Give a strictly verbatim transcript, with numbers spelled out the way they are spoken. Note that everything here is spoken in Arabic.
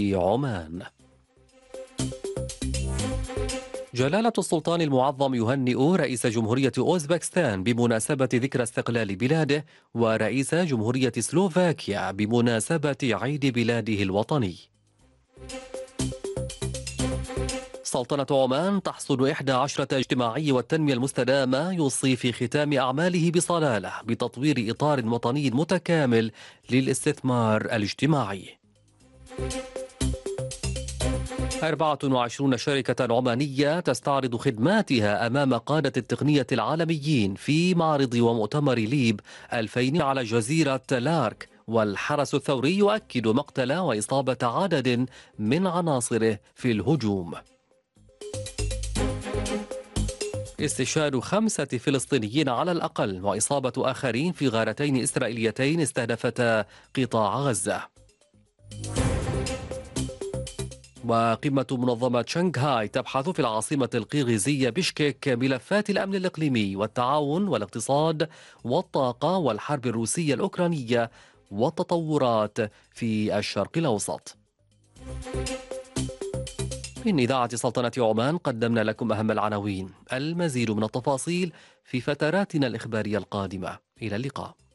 عمان. جلالة السلطان المعظم يهنئ رئيس جمهورية أوزبكستان بمناسبة ذكرى استقلال بلاده ورئيس جمهورية سلوفاكيا بمناسبة عيد بلاده الوطني. سلطنة عمان تحصد إحدى عشرة اجتماعي والتنمية المستدامة يوصي في ختام أعماله بصلالة بتطوير إطار وطني متكامل للاستثمار الاجتماعي. أربعة وعشرون شركة عمانية تستعرض خدماتها أمام قادة التقنية العالميين في معرض ومؤتمر ليب ألفين على جزيرة لارك، والحرس الثوري يؤكد مقتل وإصابة عدد من عناصره في الهجوم. استشهاد خمسة فلسطينيين على الأقل وإصابة آخرين في غارتين إسرائيليتين استهدفتا قطاع غزة. وقمة منظمة شنغهاي تبحث في العاصمة القيرغيزية بشكك ملفات الأمن الإقليمي والتعاون والاقتصاد والطاقة والحرب الروسية الأوكرانية والتطورات في الشرق الأوسط. من إذاعة سلطنة عمان قدمنا لكم أهم العناوين. المزيد من التفاصيل في فتراتنا الإخبارية القادمة. إلى اللقاء.